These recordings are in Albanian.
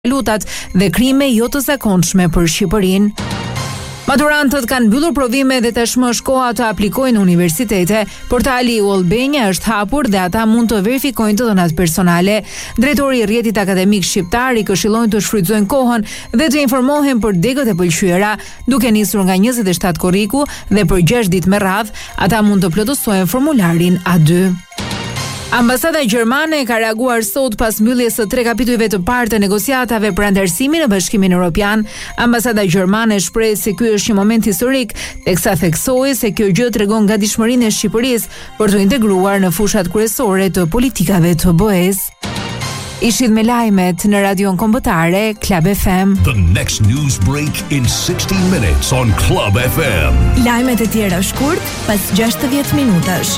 lutat dhe krime jo të zakonshme për Shqipërinë. Maturantët kanë mbyllur provime dhe tashmë është koha të aplikojnë në universitete. Portali Ullbenja është hapur dhe ata mund të verifikojnë të dhënat personale. Drejtori i rrjetit akademik shqiptar i këshillojnë të shfrytëzojnë kohën dhe të informohen për degët e pëlqyera, duke nisur nga 27 korriku dhe për 6 ditë me radhë, ata mund të plotësojnë formularin A2. Ambasada gjermane ka reaguar sot pas mbylljes së 3 kapitujve të parë të negociatave për anëtarësimin në Bashkimin Evropian. Ambasada gjermane shpreh se ky është një moment historik, teksa theksoi se kjo gjë tregon gatishmërinë e Shqipërisë për të integruar në fushat kryesore të politikave të BE-s. Ishit me lajmet në Radion Kombëtare Club FM. The next news break in 60 minutes on Club FM. Lajmet e tjera shkurt pas 60 minutash.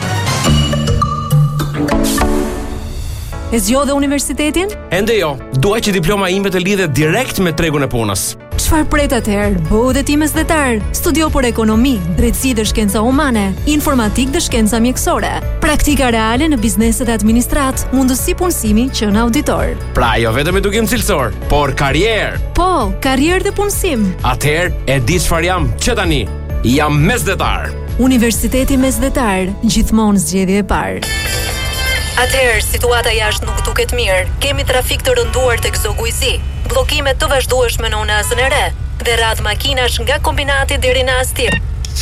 E zgjodhe universitetin? Ende jo, dua që diploma ime të lidhet direkt me tregun e punës. Çfarë pret atëherë? Bëu dhe ti mesdhetar. Studio për ekonomi, drejtësi dhe shkenca humane, informatik dhe shkenca mjekësore, praktika reale në bizneset e administrat, mundësi punësimi që në auditor. Pra jo vetëm edukim cilësor, por karrierë. Po, karrierë dhe punësim. Atëherë e di çfarë jam që tani. Jam mesdhetar. Universiteti Mesdhetar, gjithmonë zgjedhje e parë. Atëherë, situata jashtë nuk duket mirë. Kemi trafik të rënduar tek Zogu i Zi, bllokime të vazhdueshme në Unazën e Re dhe radh makinash nga kombinati deri në Astir.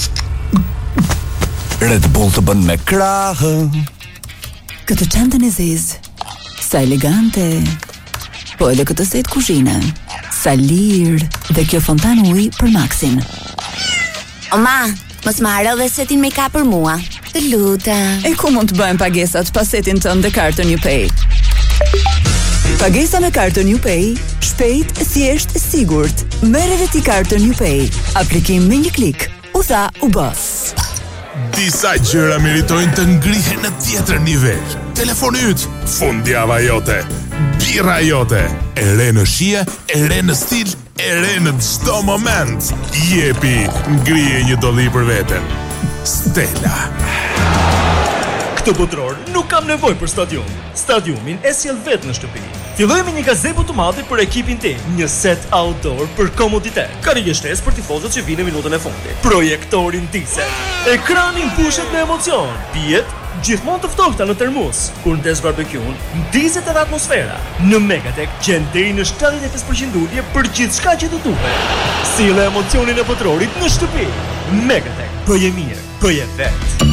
Red Bull të bën me krahë. Këtë çantën e zezë, sa elegante. Po edhe këtë set kuzhine, sa lirë. Dhe kjo fontan uji për Maxin. Oma, mos më haro dhe setin make-up për mua. Të lutem. E ku mund të bëjmë pagesat pas setin tënd dhe kartën UPay? Pagesa me kartën UPay, shpejt, thjesht, sigurt. Merr edhe ti kartën UPay. Aplikim me një klik. U tha, u bë. Disa gjëra meritojnë të ngrihen në tjetër nivel. Telefoni yt, fundjava jote, birra jote, e re në shije, e re në stil, e re në çdo moment. Jepi, ngrije një dolli për veten. Stella. Këtë botror nuk kam nevojë për stadium. Stadiumin e sjell vetë në shtëpi. Filloj me një gazebo të madhe për ekipin tim, një set outdoor për komoditet. Karrige shtesë për tifozët që vinë në minutën e fundit. Projektorin diesel. Ekranin pushet me emocion. Pijet gjithmonë të ftohta në termos. Kur ndes barbekun, ndizet edhe atmosfera. Në Megatech gjen deri në 75% ulje për gjithçka që të duhet. Sille emocionin e botrorit në shtëpi. Megatech, bëje mirë, bëje vetë.